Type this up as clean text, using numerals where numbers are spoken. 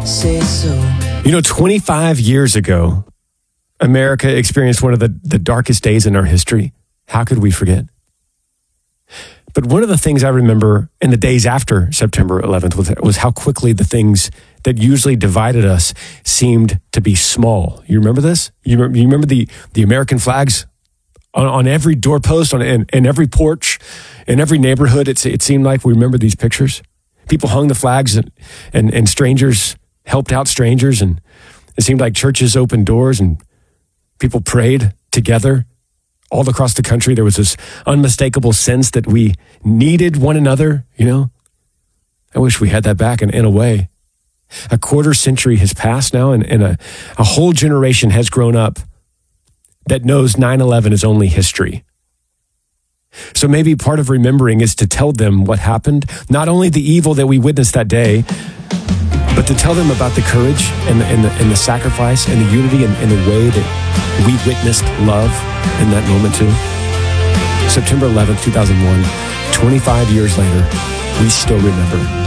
say so. 25 years ago, America experienced one of the darkest days in our history. How could we forget? But one of the things I remember in the days after September 11th was how quickly the things that usually divided us seemed to be small. You remember this? You remember the American flags on every doorpost, in every porch, in every neighborhood? It seemed like we remember these pictures. People hung the flags and strangers helped out strangers, and it seemed like churches opened doors and people prayed together. All across the country, there was this unmistakable sense that we needed one another, I wish we had that back in a way. A quarter century has passed now, and a whole generation has grown up that knows 9/11 is only history. So maybe part of remembering is to tell them what happened, not only the evil that we witnessed that day, but to tell them about the courage and the sacrifice and the unity and the way that we witnessed love in that moment too. September 11th, 2001, 25 years later, we still remember.